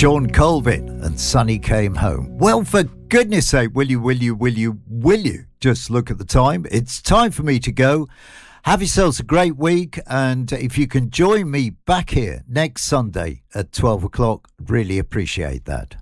Sean Colvin and Sonny Came Home. Well, for goodness sake, will you just look at the time? It's time for me to go. Have yourselves a great week, and if you can join me back here next Sunday at 12 o'clock, really appreciate that.